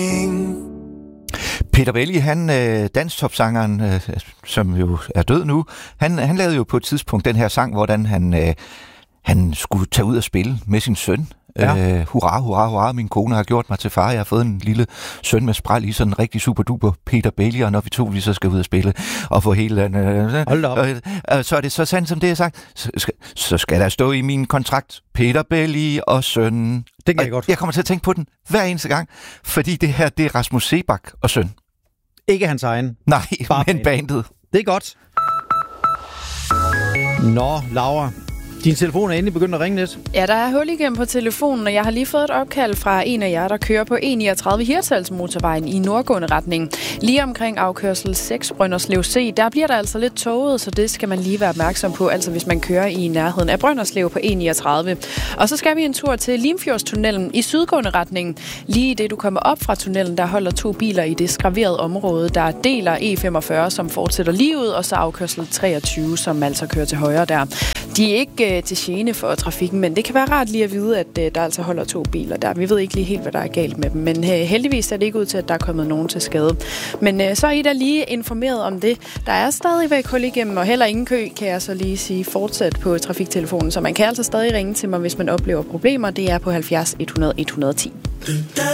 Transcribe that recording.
Peter Belli, han dansktopsangeren, som jo er død nu, han lavede jo på et tidspunkt den her sang, hvordan han skulle tage ud og spille med sin søn. Ja. Hurra, hurra, hurra, min kone har gjort mig til far. Jeg har fået en lille søn med spræl i, sådan en rigtig super duper Peter Belli, og når vi så skal ud og spille og få hele den... så er det så sandt, som det er sagt. Så skal der stå i min kontrakt, Peter Belli og søn. Det kan jeg godt. Jeg kommer til at tænke på den hver eneste gang, fordi det her, det er Rasmus Seebach og søn. Ikke hans egen. Nej, men bandet. Det er godt. Nå, Laura. Din telefon er endelig begyndt at ringe lidt. Ja, der er hul igennem på telefonen, og jeg har lige fået et opkald fra en af jer, der kører på E39 Hirtshalsmotorvejen i nordgående retning. Lige omkring afkørsel 6 Brønderslev C, der bliver der altså lidt tåget, så det skal man lige være opmærksom på, altså hvis man kører i nærheden af Brønderslev på E39. Og så skal vi en tur til Limfjordstunnelen i sydgående retning. Lige i det, du kommer op fra tunnelen, der holder 2 biler i det skraverede område, der deler E45, som fortsætter lige ud, og så afkørsel 23, som altså kører til højre der. De er ikke til gene for trafikken, men det kan være rart lige at vide, at der altså holder 2 biler der. Vi ved ikke lige helt, hvad der er galt med dem, men heldigvis er det ikke ud til, at der er kommet nogen til skade. Men så er I da lige informeret om det. Der er stadigvæk hul igennem, og heller ingen kø, kan jeg så lige sige, fortsat på trafiktelefonen. Så man kan altså stadig ringe til mig, hvis man oplever problemer. Det er på 70 100 110.